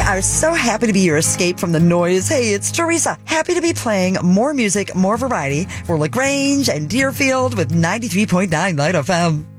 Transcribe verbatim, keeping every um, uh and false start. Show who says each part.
Speaker 1: are so happy to be your escape from the noise. Hey, it's Teresa. Happy to be playing more music, more variety for LaGrange and Deerfield with ninety-three point nine Light F M.